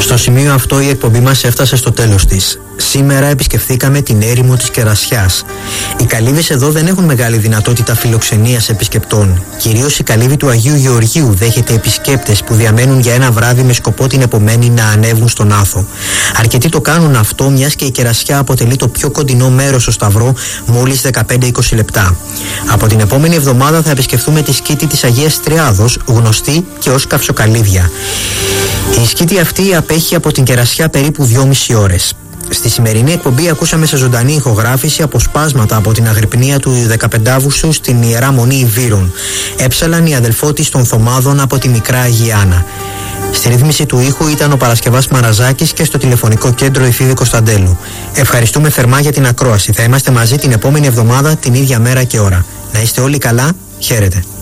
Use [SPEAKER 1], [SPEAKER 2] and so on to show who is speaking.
[SPEAKER 1] Στο σημείο αυτό η εκπομπή μας έφτασε στο τέλος της. Σήμερα επισκεφθήκαμε την έρημο της Κερασιάς. Οι καλύβες εδώ δεν έχουν μεγάλη δυνατότητα φιλοξενίας επισκεπτών. Κυρίως η καλύβη του Αγίου Γεωργίου δέχεται επισκέπτες που διαμένουν για ένα βράδυ με σκοπό την επομένη να ανέβουν στον Άθο. Αρκετοί το κάνουν αυτό, μιας και η Κερασιά αποτελεί το πιο κοντινό μέρος στο Σταυρό, μόλις 15-20 λεπτά. Από την επόμενη εβδομάδα θα επισκεφθούμε τη σκήτη της Αγίας Τριάδος, γνωστή και ως Καυσοκαλύβια. Η σκήτη αυτή απέχει από την Κερασιά περίπου 2,5 ώρες. Στη σημερινή εκπομπή ακούσαμε σε ζωντανή ηχογράφηση αποσπάσματα από την αγρυπνία του 15 Αύγουστου στην Ιερά Μονή Ιβύρων. Έψαλαν οι αδελφότης των Θωμάδων από τη Μικρά Αγιάνα. Στη ρύθμιση του ήχου ήταν ο Παρασκευάς Μαραζάκης και στο τηλεφωνικό κέντρο η Φίβη Κωνσταντέλου. Ευχαριστούμε θερμά για την ακρόαση. Θα είμαστε μαζί την επόμενη εβδομάδα την ίδια μέρα και ώρα. Να είστε όλοι καλά. Χαίρετε.